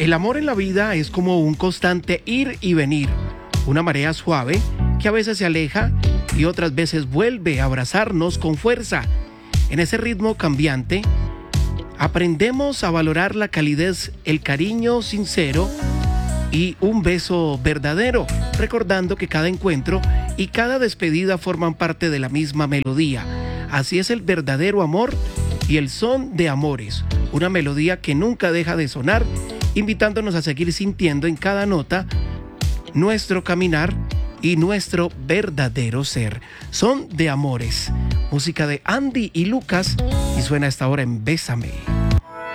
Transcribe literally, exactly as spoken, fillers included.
El amor en la vida es como un constante ir y venir, una marea suave que a veces se aleja y otras veces vuelve a abrazarnos con fuerza. En ese ritmo cambiante, aprendemos a valorar la calidez, el cariño sincero y un beso verdadero, recordando que cada encuentro y cada despedida forman parte de la misma melodía. Así es el verdadero amor y el son de amores, una melodía que nunca deja de sonar, invitándonos a seguir sintiendo en cada nota nuestro caminar y nuestro verdadero ser. Son de amores, música de Andy y Lucas, y suena a esta hora en Bésame.